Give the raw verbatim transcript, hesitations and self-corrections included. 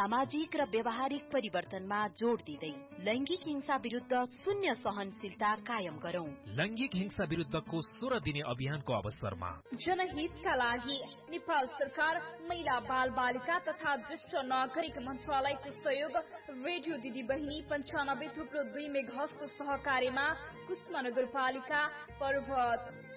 सामाजिक र व्यवहारिक परिवर्तनमा जोड़ दिँदै लैंगिक हिंसा विरुद्ध शून्य सहनशीलता कायम गरौं। लैंगिक हिंसा विरुद्धको सोह्र दिने अभियानको अवसरमा जनहितका लागि नेपाल सरकार महिला बाल बालिका तथा ज्येष्ठ नागरिक मन्त्रालयको सहयोग, रेडियो दिदी बहिनी पञ्चानब्बे थुप्रो दुई मेघाहर्जको सहकार्यमा कुष्मा नगरपालिका पर्वत